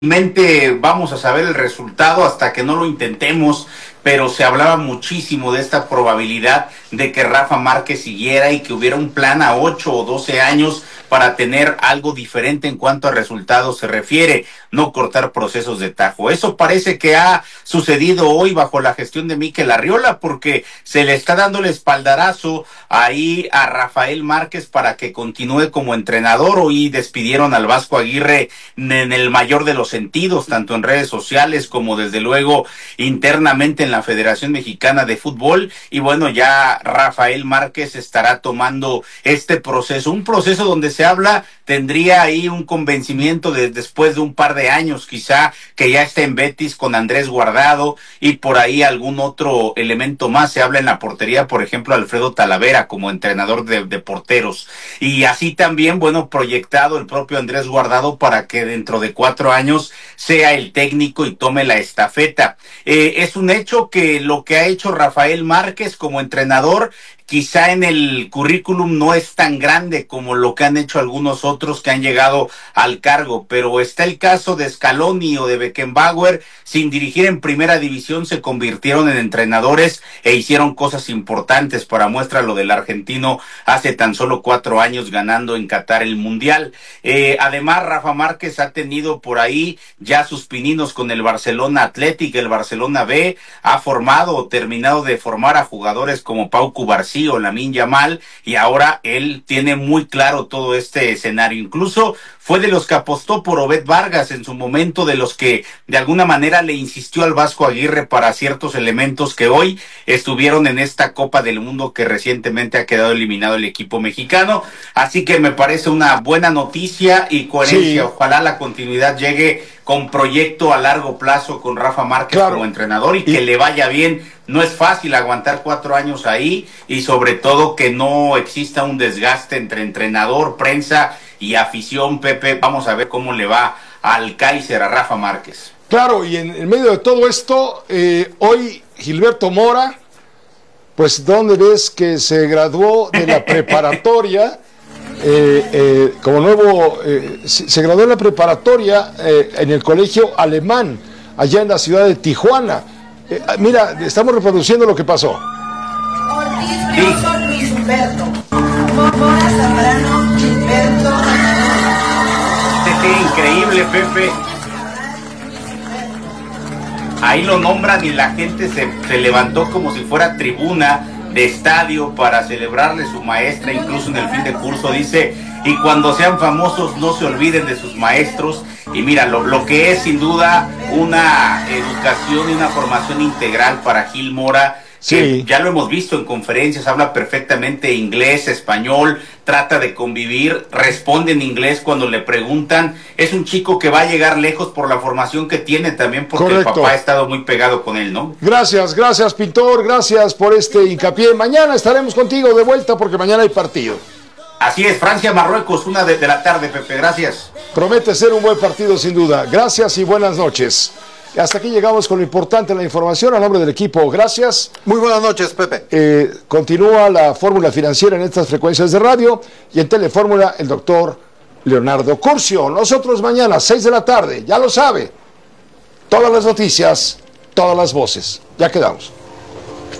Mente vamos a saber el resultado hasta que no lo intentemos, pero se hablaba muchísimo de esta probabilidad de que Rafa Márquez siguiera y que hubiera un plan a 8 o 12 años para tener algo diferente en cuanto a resultados se refiere, no cortar procesos de tajo. Eso parece que ha sucedido hoy bajo la gestión de Mikel Arriola, porque se le está dando el espaldarazo ahí a Rafael Márquez para que continúe como entrenador. Hoy despidieron al Vasco Aguirre en el mayor de los sentidos, tanto en redes sociales como desde luego internamente en la Federación Mexicana de Fútbol, y bueno, ya Rafael Márquez estará tomando este proceso, un proceso donde se habla, tendría ahí un convencimiento de después de un par de años quizá, que ya está en Betis con Andrés Guardado y por ahí algún otro elemento más. Se habla en la portería, por ejemplo, Alfredo Talavera como entrenador de porteros, y así también, bueno, proyectado el propio Andrés Guardado para que dentro de 4 años sea el técnico y tome la estafeta. Es un hecho que lo que ha hecho Rafael Márquez como entrenador quizá en el currículum no es tan grande como lo que han hecho algunos otros que han llegado al cargo, pero está el caso de Scaloni o de Beckenbauer. Sin dirigir en primera división se convirtieron en entrenadores e hicieron cosas importantes. Para muestra lo del argentino hace tan solo 4 años ganando en Qatar el Mundial. Además, Rafa Márquez ha tenido por ahí ya sus pininos con el Barcelona Athletic, el Barcelona B, ha formado o terminado de formar a jugadores como Pau Cubarsí o Lamine Yamal, y ahora él tiene muy claro todo este escenario. Incluso fue de los que apostó por Obed Vargas en su momento, de los que de alguna manera le insistió al Vasco Aguirre para ciertos elementos que hoy estuvieron en esta Copa del Mundo que recientemente ha quedado eliminado el equipo mexicano. Así que me parece una buena noticia y coherencia. Sí. Ojalá la continuidad llegue con proyecto a largo plazo con Rafa Márquez, claro, como entrenador, y que le vaya bien. No es fácil aguantar 4 años ahí, y sobre todo que no exista un desgaste entre entrenador, prensa y afición. Pepe, vamos a ver cómo le va al Kaiser, a Rafa Márquez. Claro, y en medio de todo esto, hoy Gilberto Mora, pues ¿dónde ves que se graduó de la preparatoria? Como nuevo, se graduó en la preparatoria en el colegio alemán, allá en la ciudad de Tijuana. Mira, estamos reproduciendo lo que pasó. Ortiz Bronson, Luis Humberto. Mora Zambrano, Gilberto. Increíble, Pepe. Ahí lo nombran y la gente se levantó como si fuera tribuna de estadio para celebrarle su maestra. Incluso en el fin de curso dice: y cuando sean famosos no se olviden de sus maestros. Y mira, lo que es sin duda una educación y una formación integral para Gil Mora. Sí. Ya lo hemos visto en conferencias, habla perfectamente inglés, español, trata de convivir, responde en inglés cuando le preguntan. Es un chico que va a llegar lejos por la formación que tiene también, porque correcto, el papá ha estado muy pegado con él, ¿no? Gracias, Pintor, gracias por este hincapié. Mañana estaremos contigo de vuelta porque mañana hay partido. Así es, Francia-Marruecos, 1 de la tarde, Pepe, gracias. Promete ser un buen partido sin duda. Gracias y buenas noches. Hasta aquí llegamos con lo importante de la información. A nombre del equipo, gracias. Muy buenas noches, Pepe. Continúa la fórmula financiera en estas frecuencias de radio, y en Telefórmula el doctor Leonardo Curcio. Nosotros mañana, 6 de la tarde, ya lo sabe. Todas las noticias, todas las voces. Ya quedamos.